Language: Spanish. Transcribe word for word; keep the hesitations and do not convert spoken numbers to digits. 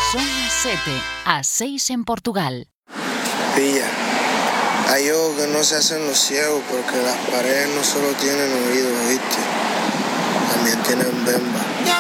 Son las siete, a seis en Portugal. Pilla, hay ojos que no se hacen los ciegos porque las paredes no solo tienen oídos, ¿viste? También tienen bemba.